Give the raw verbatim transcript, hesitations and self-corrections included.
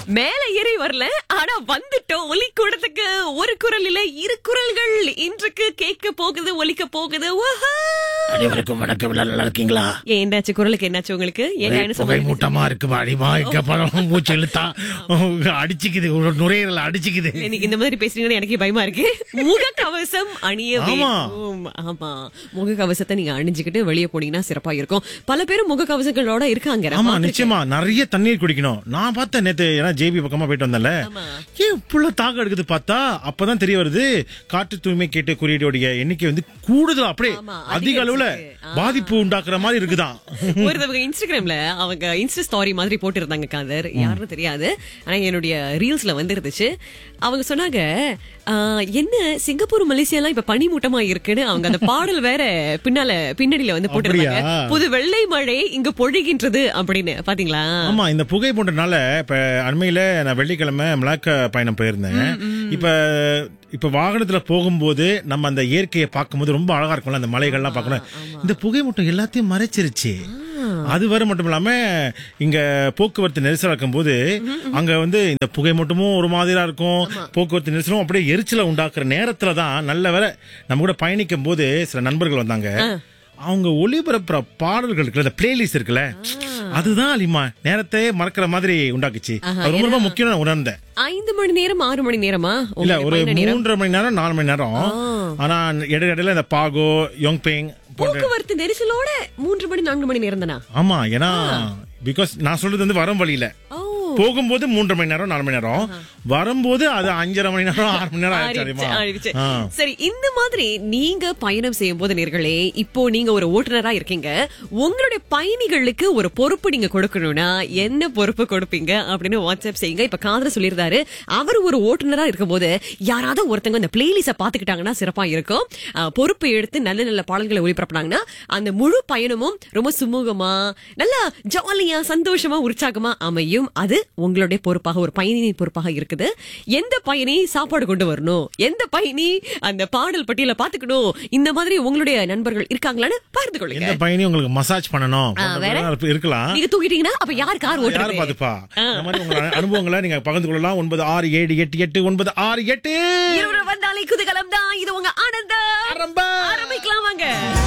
மேல ஏறி வரல, ஆனா வந்துட்டோம். ஒலி கூடத்துக்கு ஒரு குரல் இல்ல, இரு குரல்கள் இன்றைக்கு கேட்க போகுது, ஒலிக்க போகுது. அனைவருக்கும் வணக்கம். நல்லா இருக்கீங்களா? என்னாச்சு குரலுக்கு? என்னாச்சு உங்களுக்கு? புகை மூட்டமா இருக்கு, அடிமா இங்க பழம் மூச்சு இழுத்தா அடிச்சுக்குது, நுரையீரல் அடிச்சுக்குது. இன்னைக்கு இந்த மாதிரி பேசுறீங்கன்னு எனக்கு பயமா இருக்கு. முகக்கவசம் அணிய வேண்டும். ஆமா, முகக்கவசத்தை நீங்க அணிஞ்சுக்கிட்டு வெளியே போனீங்கன்னா சிறப்பா இருக்கும். பல பேரும் முகக்கவசங்களோட இருக்காங்க. ஆமா, நிச்சயமா நிறைய தண்ணீர் குடிக்கணும். நான் பார்த்தேன் நேத்து, ஏன்னா ஜேபி பக்கமா போயிட்டு வந்தேன்ல, ஏன் புள்ள தாக எடுக்குது பார்த்தா அப்பதான் தெரிய வருது, காற்று தூய்மை கேட்டு குறியீடுடைய எண்ணிக்கை வந்து கூடுதல், அப்படியே அதிக அளவுல பாதிப்பு உண்டாக்குற மாதிரி இருக்குதான். ஒரு இன்ஸ்டாகிராம்ல அவங்க இன்ஸ்டா ஸ்டோரி மாதிரி போட்டு இருந்தாங்க காதர், யாருன்னு தெரியாது, ஆனா என்னுடைய ரீல்ஸ்ல வந்து இருந்துச்சு. அவங்க சொன்னாங்க, என்ன சிங்கப்பூர் மலேசியா எல்லாம் இப்ப பனிமூட்டமா இருக்குன்னு. அவங்க அந்த பாடல் வேற பின்னால பின்னணியில வந்து போட்டுருக்காங்க, புது வெள்ளை மழை இங்க பொழிகின்றது அப்படின்னு. பாத்தீங்களா? ஆமா, இந்த புகை போன்றனால இப்ப அண்மையில நான் வெள்ளிக்கிழமை மலாக்கா பயணம் போயிருந்தேன். இப்ப இப்ப வாகனத்துல போகும்போது நம்ம அந்த இயற்கையை பார்க்கும்போது ரொம்ப அழகா இருக்கும்ல, அந்த மலைகள்லாம் பார்க்கணும். இந்த புகை மூட்டம் எல்லாத்தையும் மறைச்சிருச்சு. அது வர மட்டும் இல்லாம இங்க போக்குவரத்து நெரிசலா இருக்கும் போது அங்க வந்து இந்த புகை மூட்டமும் ஒரு மாதிரியா இருக்கும், போக்குவரத்து நெரிசலும் அப்படியே எரிச்சலை உண்டாக்குற நேரத்துலதான் நல்ல வேளை நம்ம கூட பயணிக்கும் போது சில நண்பர்கள் வந்தாங்க. அவங்க ஒளிபரப்புற பாடல்கள் இருக்குல்ல, பிளேலிஸ்ட் இருக்குல்ல, அதுதான் அலிமா நேரத்தை மறக்கிற மாதிரி உண்டாக்குச்சு. ரொம்ப ரொம்ப முக்கியம். நான் உணர்ந்தேன். ஐந்து மணி நேரம் ஆறு மணி நேரமா இல்ல, ஒரு மூன்றரை மணி நேரம் நாலு மணி நேரம். ஆனா இடையில இந்த பாகோ யோங்பேங் போக்குவரத்து நெரிசலோட மூன்று மணி நான்கு மணி நேரம் தானா? ஆமா, ஏன்னா பிகாஸ் நான் சொல்றது வந்து வரும் வழியில போகும்போது மூன்று மணி நேரம் நாலு மணி நேரம், வரும்போது அது அஞ்சரை மணி நேரம் ஆறு மணி நேரம் ஆயிடுச்சு. சரி, இந்த மாதிரி நீங்க பயணம் செய்யும் போது நேர்களே, இப்போ நீங்க ஒரு ஓட்டுநரா இருக்கீங்க, உங்களுடைய பயணிகளுக்கு ஒரு பொறுப்பு நீங்க கொடுக்கணும்னா என்ன பொறுப்பு கொடுப்பீங்க அப்படின்னு வாட்ஸ்அப் செய்யுங்க. இப்ப காதல சொல்லியிருந்தாரு, அவர் ஒரு ஓட்டுநரா இருக்கும் போது யாராவது ஒருத்தங்க இந்த பிளேலிஸ்ட பாத்துக்கிட்டாங்கன்னா சிறப்பா இருக்கும். பொறுப்பு எடுத்து நல்ல நல்ல பாடல்களை ஒளிபரப்புனாங்கன்னா அந்த முழு பயணமும் ரொம்ப சுமூகமா, நல்லா ஜாலியா, சந்தோஷமா, உற்சாகமா அமையும். அது உங்களுடைய பொறுப்பாக, ஒரு பயணியின் பொறுப்பாக இருக்குது. எந்த பயணி சாப்பாடு கொண்டு வரணும், எந்த பயணி அந்த பாடல் பட்டியல பாத்துக்கணும், இந்த மாதிரி உங்களுடைய நண்பர்கள் இருக்காங்களான்னு பார்த்து கொள்ளுங்க. எந்த பயணி உங்களுக்கு மசாஜ் பண்ணணும் இருக்கலாம், நீங்க தூக்கிட்டீங்கன்னா அப்ப யார் கார் ஓட்டுறது பாத்துப்பா. இந்த மாதிரி உங்க அனுபவங்களை நீங்க பகிர்ந்து கொள்ளலாம். ஒன்பது ஆறு ஏழு எட்டு எட்டு ஒன்பது ஆறு எட்டு. இருவர் வந்தாலே குதூகலம் தான். இது உங்க ஆனந்தம். ஆரம்பிக்கலாம் வாங்க.